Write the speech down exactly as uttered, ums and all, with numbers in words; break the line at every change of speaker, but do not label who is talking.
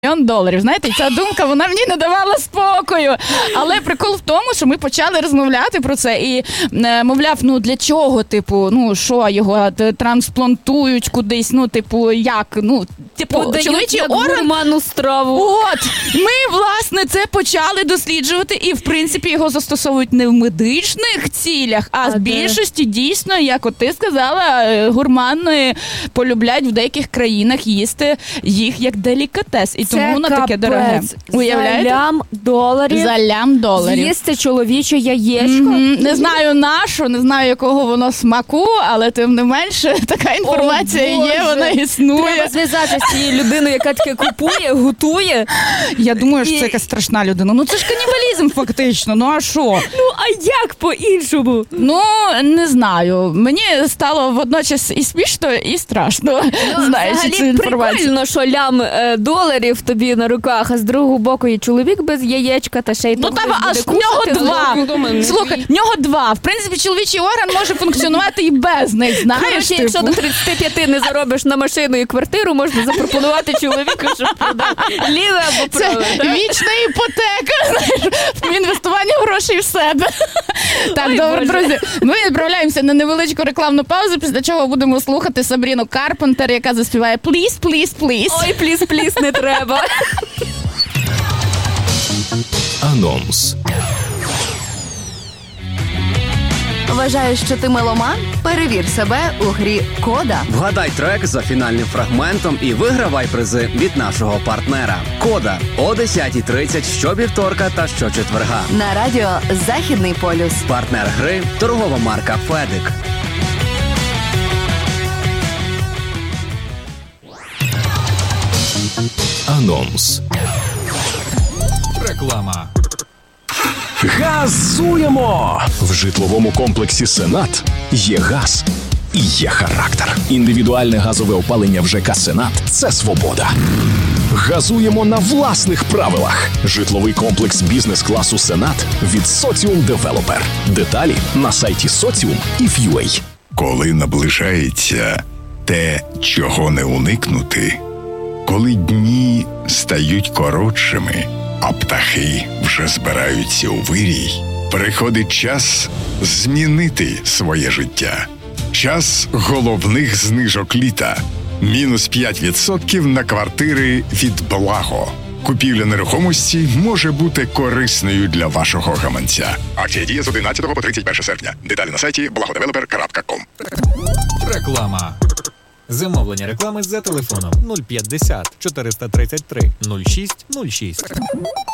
мільйон доларів. Знаєте, ця думка, вона мені не давала спокою. Але прикол в тому, що ми почали розмовляти про це і, мовляв, ну для чого, типу, ну що, його трансплантують кудись, ну, типу, як, ну, типу,
подають
чоловічий
як
орган.
гурманну страву.
От, ми, власне, це почали досліджувати і, в принципі, його застосовують не в медичних цілях, а, а в більшості дійсно, як от ти сказала, гурмани полюблять в деяких країнах їсти їх як делікатес. І
це
тому воно таке дороге.
Уявляєте? За лям доларів.
За лям доларів.
З'їсти чоловіче яєчко.
Mm-hmm. Не знаю нашу, не знаю якого воно смаку, але тим не менше така інформація
О,
є, вона існує.
Треба зв'язатися з цією людиною, яка таке купує, готує.
Я думаю, що
І...
це якась страшна людина. Ну це ж канібалізм фактично, ну а що?
Ну а як по-іншому?
Ну, не знаю. Мені стало водночас і смішно, і страшно, ну, знаючи цю інформацію.
Прикольно, що лям е, доларів тобі на руках, а з другого боку є чоловік без яєчка та ще й
ну, там аж в нього два. Слухай, в нього два. В принципі, чоловічий орган може функціонувати і без них, знаєш?
Короче,
типу.
Якщо до тридцяти п'яти не заробиш на машину і квартиру, можна запропонувати чоловіку, щоб продав ліве або праве.
Це вічна іпотека, знаєш, в інвестування грошей в себе. Так, Ой, добре, Боже. Друзі, ми відправляємося на невеличку рекламну паузу, після чого будемо слухати Сабріну Карпентер, яка заспіває «Please, please, please».
Ой, «Please, please» не треба.
Анонс.
Вважаєш, що ти меломан? Перевір себе у грі «Кода».
Вгадай трек за фінальним фрагментом і вигравай призи від нашого партнера. «Кода» о десята тридцять щовівторка та щочетверга.
На радіо «Західний полюс».
Партнер гри – торгова марка «Федик».
Анонс.
Реклама.
Газуємо! В житловому комплексі «Сенат» є газ і є характер. Індивідуальне газове опалення в ЖК «Сенат» – це свобода. Газуємо на власних правилах. Житловий комплекс бізнес-класу «Сенат» від Соціум Девелопер. Деталі на сайті Соціум і Ф'юей.
Коли наближається те, чого не уникнути, коли дні стають коротшими, а птахи вже збираються у вирій, приходить час змінити своє життя. Час головних знижок літа. Мінус п'ять відсотків на квартири від Благо. Купівля нерухомості може бути корисною для вашого гаманця. Акція діє з одинадцятого по тридцять перше серпня. Деталі на сайті благодевелопер крапка ком.
Реклама. Замовлення реклами за телефоном нуль п'ятдесят чотириста тридцять три нуль шість нуль шість.